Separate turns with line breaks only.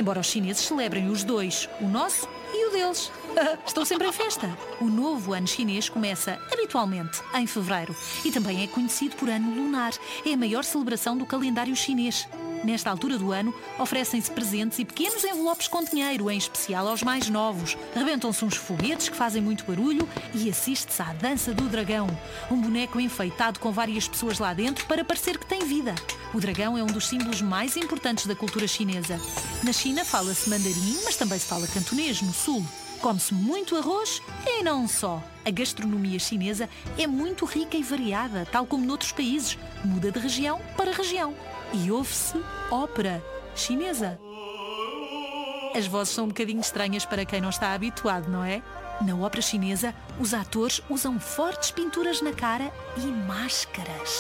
embora os chineses celebrem os dois, o nosso e o deles. Estão sempre em festa. O novo ano chinês começa, habitualmente, em fevereiro e também é conhecido por ano lunar. É a maior celebração do calendário chinês. Nesta altura do ano, oferecem-se presentes e pequenos envelopes com dinheiro, em especial aos mais novos. Rebentam-se uns foguetes que fazem muito barulho e assiste-se à dança do dragão. Um boneco enfeitado com várias pessoas lá dentro para parecer que tem vida. O dragão é um dos símbolos mais importantes da cultura chinesa. Na China fala-se mandarim, mas também se fala cantonês, no sul. Come-se muito arroz e não só. A gastronomia chinesa é muito rica e variada, tal como noutros países. Muda de região para região. E ouve-se ópera chinesa. As vozes são um bocadinho estranhas para quem não está habituado, não é? Na ópera chinesa, os atores usam fortes pinturas na cara e máscaras.